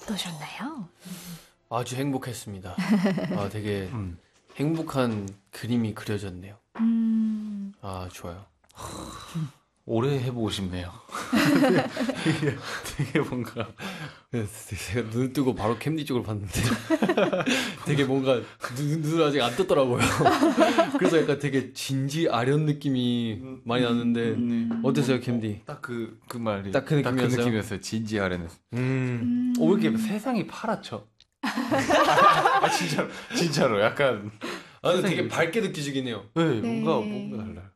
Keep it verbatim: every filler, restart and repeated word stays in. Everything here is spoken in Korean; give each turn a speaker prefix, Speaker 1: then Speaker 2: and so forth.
Speaker 1: 어떠셨나요?
Speaker 2: 아주 행복했습니다. 아, 되게 음. 행복한 그림이 그려졌네요. 음. 아, 좋아요.
Speaker 3: 오래 해보고 싶네요. 되게, 되게 뭔가
Speaker 2: 제가 눈 뜨고 바로 캠디 쪽을 봤는데 되게 뭔가 눈, 눈을 아직 안 떴더라고요. 그래서 약간 되게 진지 아련 느낌이 많이 났는데 음, 어땠어요, 캠디?
Speaker 3: 딱 그 그 말이
Speaker 2: 딱 그 느낌이었어요.
Speaker 3: 그 느낌이었어요. 진지 아련했어. 음. 음. 어, 왜 이렇게 세상이 파랗죠? 아 진짜로 진짜로 약간
Speaker 2: 아, 근데 되게 밝게 느껴지긴 해요.
Speaker 3: 네, 뭔가 네. 뭔가 달라요.